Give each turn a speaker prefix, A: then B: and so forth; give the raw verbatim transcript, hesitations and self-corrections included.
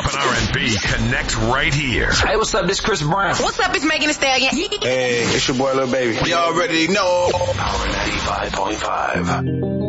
A: and R and B connect right here.
B: Hey, what's up? This Chris Brown.
C: What's up? It's Megan Thee Stallion.
D: Hey, it's your boy Lil Baby.
E: You already know.
A: Power ninety-five point five.